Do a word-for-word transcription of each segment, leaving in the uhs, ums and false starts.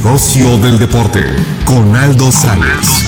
negocio del deporte con Aldo Sales.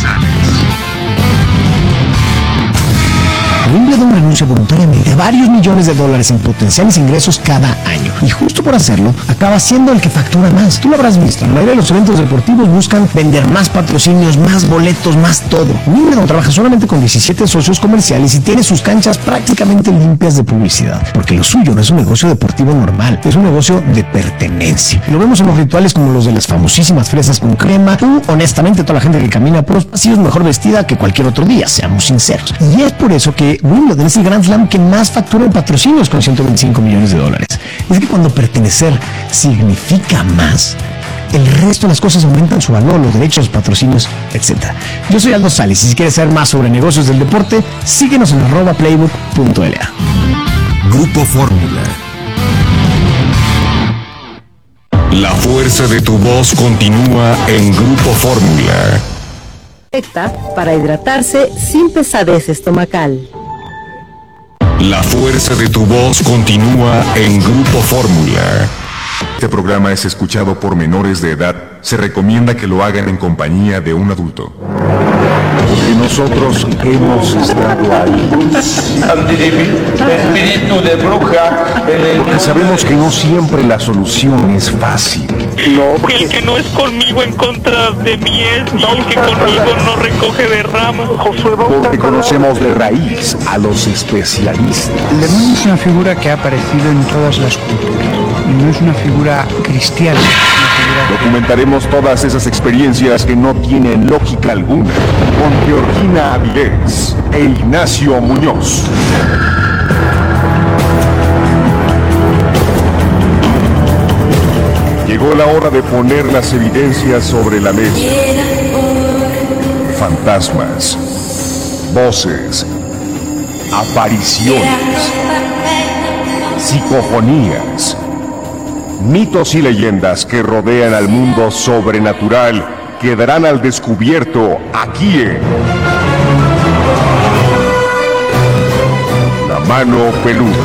Wimbledon renuncia voluntariamente a varios millones de dólares en potenciales ingresos cada año. Y justo por hacerlo, acaba siendo el que factura más. Tú lo habrás visto, la mayoría de los eventos deportivos buscan vender más patrocinios, más boletos, más todo. Wimbledon trabaja solamente con diecisiete socios comerciales y tiene sus canchas prácticamente limpias de publicidad. Porque lo suyo no es un negocio deportivo normal, es un negocio de pertenencia. Lo vemos en los rituales como los de las famosísimas fresas con crema. Tú, honestamente, toda la gente que camina por los pasillos mejor vestida que cualquier otro día, seamos sinceros. Y es por eso que Wimbledon es el Grand Slam que más factura en patrocinios con ciento veinticinco millones de dólares. Es que cuando pertenecer significa más, el resto de las cosas aumentan su valor, los derechos, patrocinios, etcétera. Yo soy Aldo Sales y si quieres saber más sobre negocios del deporte, síguenos en arroba playbook punto l a. Grupo Fórmula. La fuerza de tu voz continúa en Grupo Fórmula. Para hidratarse sin pesadez estomacal. La fuerza de tu voz continúa en Grupo Fórmula. Este programa es escuchado por menores de edad. Se recomienda que lo hagan en compañía de un adulto. Porque nosotros hemos estado ahí. Espíritu de bruja. Porque sabemos que no siempre la solución es fácil. No, porque el que no es conmigo en contra de mí es, y el que conmigo no recoge de ramas. Porque conocemos de raíz a los especialistas. El demonio es una figura que ha aparecido en todas las culturas. Y no es una figura cristiana. Es una figura... Documentaremos todas esas experiencias que no tienen lógica alguna. Con Georgina Avilés e Ignacio Muñoz. Llegó la hora de poner las evidencias sobre la mesa. Fantasmas, voces, apariciones, psicofonías, mitos y leyendas que rodean al mundo sobrenatural quedarán al descubierto aquí en La Mano Peluda.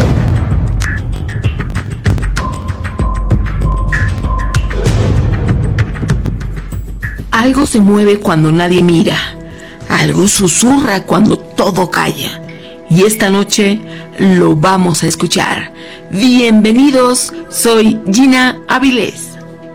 Algo se mueve cuando nadie mira, algo susurra cuando todo calla. Y esta noche lo vamos a escuchar. Bienvenidos, soy Gina Avilés.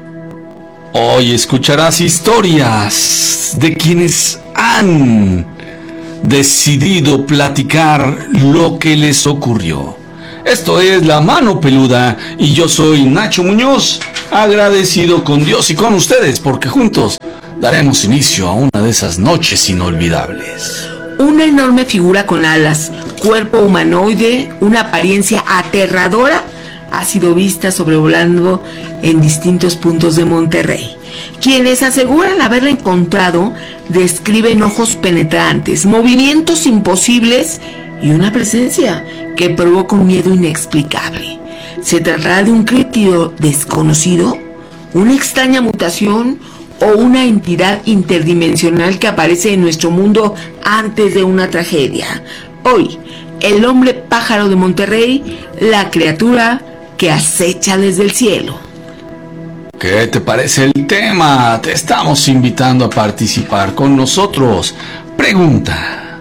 Hoy escucharás historias de quienes han decidido platicar lo que les ocurrió. Esto es La Mano Peluda y yo soy Nacho Muñoz, agradecido con Dios y con ustedes porque juntos daremos inicio a una de esas noches inolvidables. Una enorme figura con alas, cuerpo humanoide, una apariencia aterradora, ha sido vista sobrevolando en distintos puntos de Monterrey. Quienes aseguran haberla encontrado describen ojos penetrantes, movimientos imposibles y una presencia que provoca un miedo inexplicable. ¿Se tratará de un críptido desconocido, una extraña mutación o una entidad interdimensional que aparece en nuestro mundo antes de una tragedia? Hoy, el hombre pájaro de Monterrey, la criatura que acecha desde el cielo. ¿Qué te parece el tema? Te estamos invitando a participar con nosotros. Pregunta: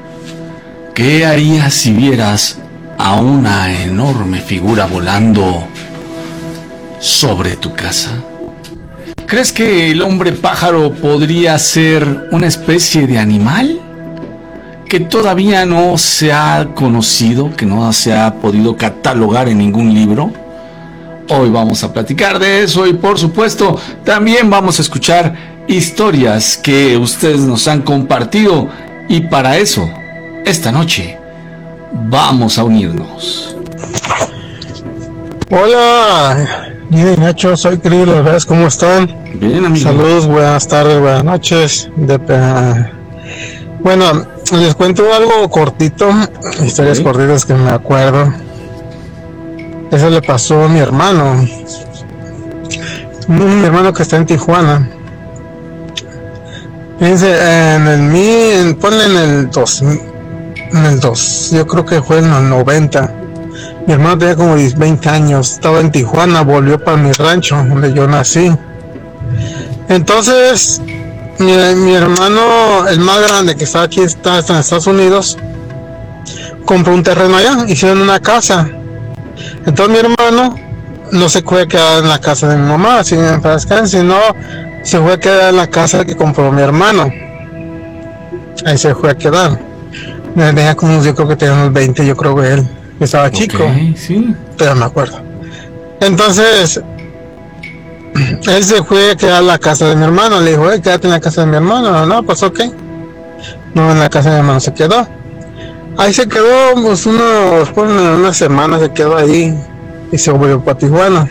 ¿qué harías si vieras a una enorme figura volando sobre tu casa? ¿Crees que el hombre pájaro podría ser una especie de animal que todavía no se ha conocido, que no se ha podido catalogar en ningún libro? Hoy vamos a platicar de eso y por supuesto también vamos a escuchar historias que ustedes nos han compartido y para eso, esta noche, vamos a unirnos. Hola, Gina y Nacho, soy Cris, las verdad, ¿cómo están? Bien, amigo. Saludos, buenas tardes, buenas noches. De, uh, bueno, les cuento algo cortito, historias sí. cortitas que me acuerdo. Eso le pasó a mi hermano, mi hermano que está en Tijuana. Fíjense, en el mi, en, ponle en el dos, en el dos, yo creo que fue en el noventa. Mi hermano tenía como veinte años, estaba en Tijuana, volvió para mi rancho, donde yo nací. Entonces, mi, mi hermano, el más grande que está aquí, está, está en Estados Unidos, compró un terreno allá, hicieron una casa. Entonces mi hermano no se puede quedar en la casa de mi mamá, sino se fue a quedar en la casa que compró mi hermano. Ahí se fue a quedar. Tenía como, yo creo que tenía unos veinte, yo creo que él estaba chico. Okay, sí. Pero me acuerdo. Entonces, él se fue a quedar en la casa de mi hermano. Le dijo, hey, quédate en la casa de mi hermano. No, pues ok. No, en la casa de mi hermano se quedó. Ahí se quedó, pues unos, pues, una semana se quedó ahí y se volvió para Tijuana.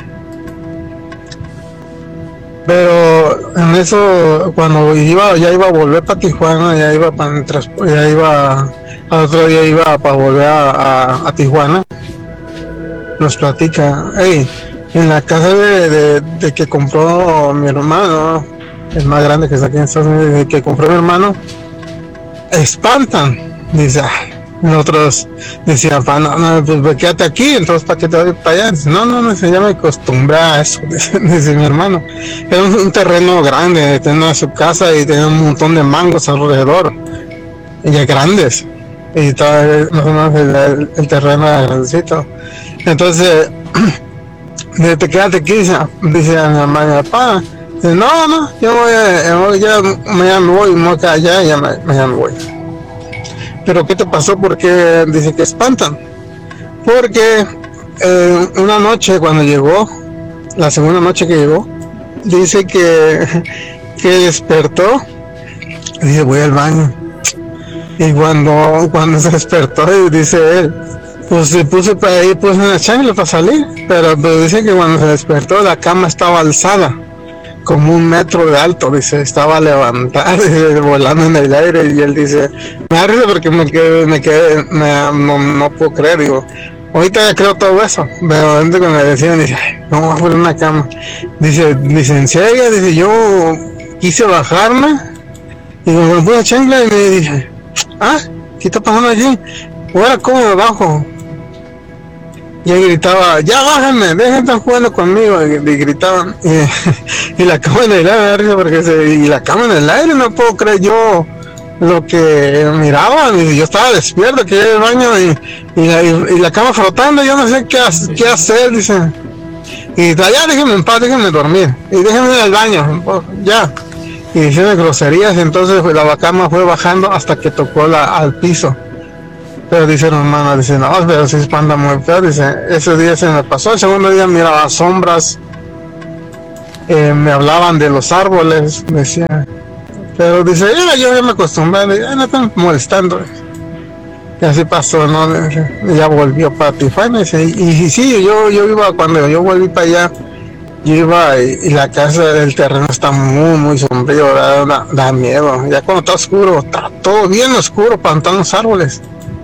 Pero en eso, cuando iba, ya iba a volver para Tijuana, ya iba para ya iba al otro día iba para volver a, a, a Tijuana, nos platica, hey, en la casa de, de, de que compró mi hermano, el más grande que está aquí en Estados Unidos, de que compró mi hermano, espantan, dice, ay. Nosotros decían, no, no, pues quédate aquí, entonces ¿para qué te voy para allá? Dice, no, no, no, se llama acostumbré a eso, dice, dice mi hermano. Era un, un terreno grande, tenía su casa y tenía un montón de mangos alrededor, y ya grandes, y todo más o menos el, el, el terreno era grandecito. Entonces, dice, te quédate aquí, dice, dice a mi mamá, mi papá, dice, no, no, yo voy a, ya mañana me voy, me voy a quedar allá y ya mañana me voy. Pero ¿qué te pasó? Porque dice que espantan. Porque eh, una noche cuando llegó, la segunda noche que llegó, dice que, que despertó, dice voy al baño. Y cuando, cuando se despertó, dice él, pues se puso para ir, puso una chancla para salir. Pero, pero dice que cuando se despertó la cama estaba alzada, como un metro de alto, dice, estaba levantada, dice, volando en el aire, y él dice, me da risa porque me quedé, me quedé, me, no, no puedo creer, digo, ahorita ya creo todo eso, pero antes cuando me decían, dice, no voy a poner una cama, dice, dice, en serio, dice, yo quise bajarme, y me puse la chancla y me dije, ah, ¿qué está pasando allí? Ahora, ¿cómo me bajo? Y él gritaba, ya bájame, dejen de estar jugando conmigo, y, y gritaban, y, y la cama en el aire, porque se, y la cama en el aire, no puedo creer yo lo que miraban, y yo estaba despierto, que iba al baño, y, y, la, y, y la cama flotando, yo no sé qué, qué hacer, dice, y ya déjenme en paz, déjenme dormir, y déjenme ir al baño, ya, y diciendo groserías, entonces pues, la cama fue bajando hasta que tocó la, al piso. Pero dice hermano, dice, no, pero si espanta muy feo, dice, ese día se me pasó, el segundo día miraba sombras, eh, me hablaban de los árboles, decía, pero dice, ya, yo ya me acostumbré, ya no están molestando, y así pasó, ¿no? Y ya volvió para Tijuana, dice, y, y sí, yo, yo iba, cuando yo volví para allá, yo iba, y, y la casa del terreno está muy, muy sombrío, da, da, da miedo, ya cuando está oscuro, está todo bien oscuro, pantanos, árboles.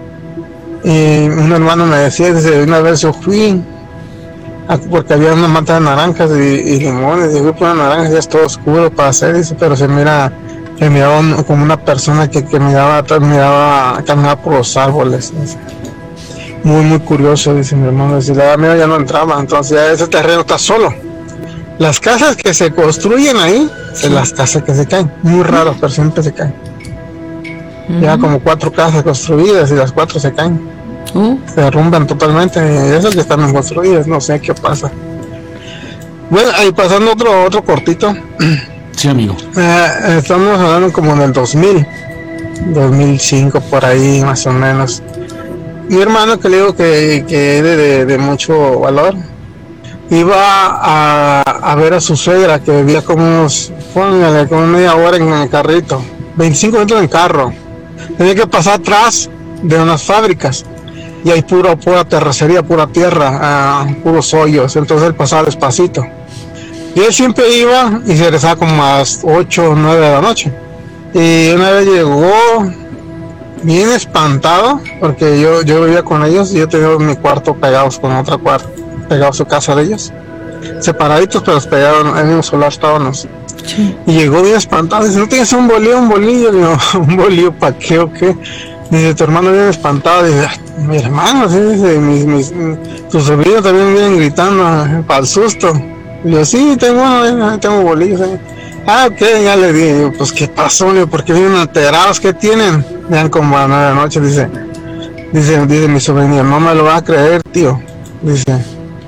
Y un hermano me decía, dice, una vez yo fui, a, porque había una mata de naranjas y, y limones, y fui por una naranja, ya es todo oscuro para hacer, dice, pero se mira, se miraba un, como una persona que, que miraba, miraba, caminaba por los árboles, dice. Muy, muy curioso, dice mi hermano, dice, la verdad mía ya no entraba, entonces ya ese terreno está solo. Las casas que se construyen ahí, sí. Son las casas que se caen, muy raras, pero siempre se caen. Uh-huh. Ya como cuatro casas construidas y las cuatro se caen. Uh. Se derrumban totalmente, y esas que están construidas, no sé qué pasa. Bueno, ahí pasando otro otro cortito. Sí, amigo. Eh, estamos hablando como del dos mil, dos mil cinco por ahí más o menos. Mi hermano, que le digo que, que es de, de mucho valor, iba a, a ver a su suegra que vivía como unos, póngale, como media hora en el carrito, veinticinco minutos en carro. Tenía que pasar atrás de unas fábricas y hay pura, pura terracería, pura tierra, uh, puros hoyos, entonces él pasaba despacito. Y él siempre iba y se regresaba como a las ocho o nueve de la noche. Y una vez llegó bien espantado, porque yo, yo vivía con ellos y yo tenía mi cuarto pegados con otra cuarto, pegado a su casa de ellos, separaditos pero pegados en el mismo solar estábamos. Sí. Y llegó bien espantado, dice, ¿no tienes un bolillo, un bolillo? Digo, ¿un bolillo para qué o qué? Dice, tu hermano viene espantado, dice, mi hermano, sí, dice, mis, mis, tus sobrinos también vienen gritando para el susto. Y yo, sí, tengo uno, tengo bolillos, ¿sí? Ah, ok, ya le digo, pues qué pasó, le digo, porque vienen alterados, ¿qué tienen? Ya como a las nueve de la noche, dice, dice, dice mi sobrino, no me lo va a creer, tío. Dice,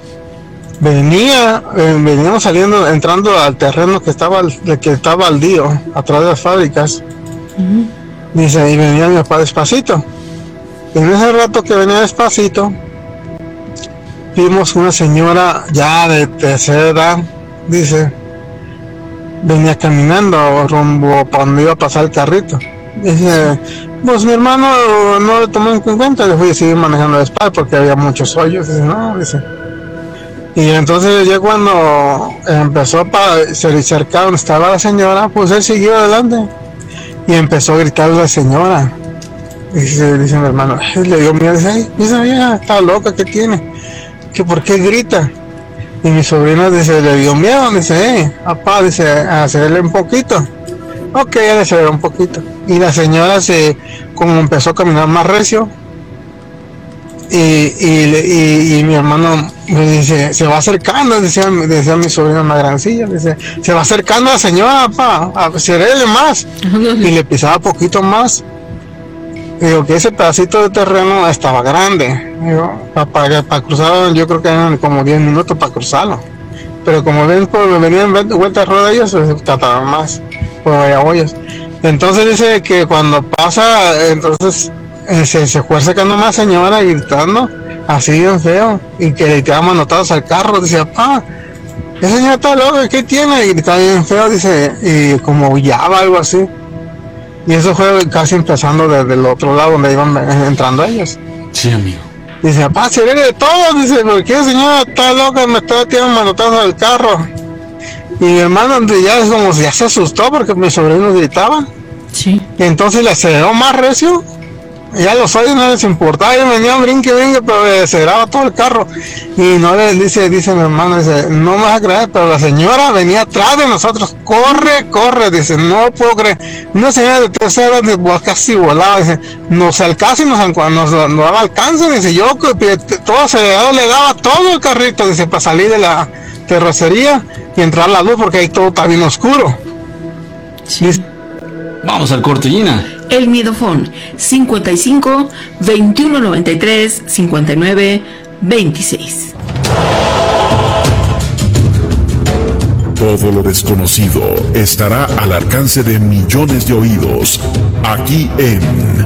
venía, eh, veníamos saliendo, entrando al terreno que estaba, que estaba baldío, atrás de las fábricas. Uh-huh. Dice, y venía mi papá despacito. Y en ese rato que venía despacito, vimos una señora ya de tercera edad, dice, venía caminando rumbo para donde iba a pasar el carrito. Dice, pues mi hermano no lo tomó en cuenta, le fui a seguir manejando despacio porque había muchos hoyos. Dice, no, dice. Y entonces ya cuando empezó para se cerca donde estaba la señora, pues él siguió adelante y empezó a gritar a la señora. Dice, dice mi hermano, le dio miedo, dice, ay, esa vieja está loca, ¿qué tiene? ¿Que por qué grita? Y mi sobrino dice, le dio miedo, dice, eh, papá, dice, hacerle un poquito. Ok, ya le aceleró un poquito. Y la señora se, como empezó a caminar más recio, y, y, y, y mi hermano me dice, se va acercando, decía, decía mi sobrino más grancilla, dice, se va acercando a la señora, papá, a cerrarle más. Y le pisaba poquito más. Digo que ese pedacito de terreno estaba grande. Digo, para, para cruzar, yo creo que eran como diez minutos para cruzarlo. Pero como ven, pues venían vueltas de rueda ellos, se trataban más por hoyos. Entonces dice que cuando pasa, entonces eh, se, se fue acercando más señora gritando, así bien feo, y que le tiraban manotados al carro. Dice, papá, esa señora está loca, ¿qué tiene? Y gritaba bien feo, dice, y como aullaba, algo así. Y eso fue casi empezando desde el otro lado donde iban entrando ellos. Sí, amigo. Dice, papá, se ve de todo, dice, porque la señora está loca, me está tirando manotazos al carro. Y mi hermano ya es como ya se asustó porque mis sobrinos gritaban. Sí. Y entonces le aceleró más recio. Ya los hoyos no les importaba, yo venía brinque, brinque, pero le aceleraba todo el carro. Y no le dice, dice mi hermano, dice, no me vas a creer, pero la señora venía atrás de nosotros, corre, corre, dice, no puedo creer. Una señora de tercera edad pues, casi volaba, dice, nos alcanza y nos, nos, nos daba alcance, dice, yo todo acelerado le daba todo el carrito, dice, para salir de la terracería y entrar a la luz, porque ahí todo está bien oscuro. Sí. Dice, vamos al corte, Gina. El Miedofón, cincuenta y cinco, veintiuno noventa y tres, cincuenta y nueve, veintiséis. Todo lo desconocido estará al alcance de millones de oídos, aquí en